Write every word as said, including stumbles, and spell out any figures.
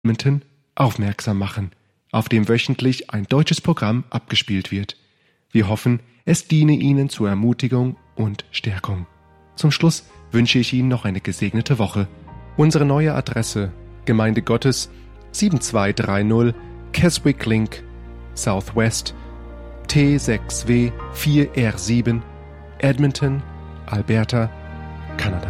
Edmonton aufmerksam machen, auf dem wöchentlich ein deutsches Programm abgespielt wird. Wir hoffen, es diene Ihnen zur Ermutigung und Stärkung. Zum Schluss wünsche ich Ihnen noch eine gesegnete Woche. Unsere neue Adresse: Gemeinde Gottes, sieben zwei drei null Keswick Link, Southwest, T sechs W vier R sieben, Edmonton, Alberta, Kanada.